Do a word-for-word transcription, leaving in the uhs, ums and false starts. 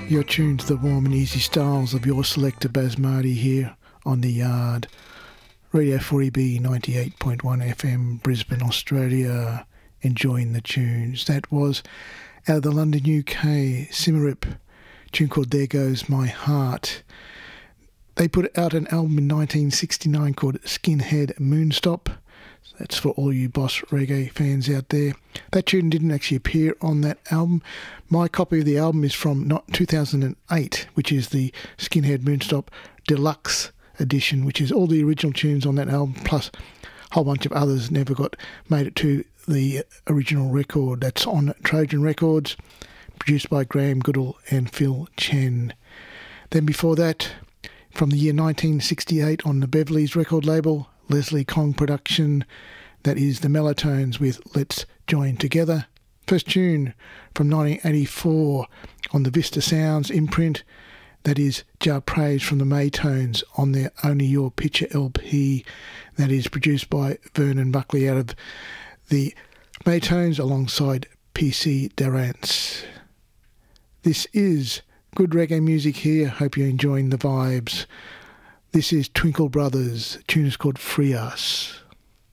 You're tuned to the warm and easy styles of your selector Basmati here on The Yard. Radio four E B ninety-eight point one F M, Brisbane, Australia. Enjoying the tunes. That was out of the London, U K, Simmerip, tune called There Goes My Heart. They put out an album in nineteen sixty-nine called Skinhead Moonstop. That's for all you boss reggae fans out there. That tune didn't actually appear on that album. My copy of the album is from not two thousand eight, which is the Skinhead Moonstop Deluxe edition, which is all the original tunes on that album, plus a whole bunch of others never got made it to the original record. That's on Trojan Records, produced by Graham Goodall and Phil Chen. Then before that, from the year nineteen sixty-eight on the Beverly's record label, Leslie Kong production, that is the Mellotones with Let's Join Together. First tune from nineteen eighty-four on the Vista Sounds imprint, that is Jar Praise from the Maytones on their Only Your Picture L P, that is produced by Vernon Buckley out of the Maytones alongside P C Durrance. This is good reggae music here. Hope you're enjoying the vibes. This is Twinkle Brothers. The tune is called Free Us.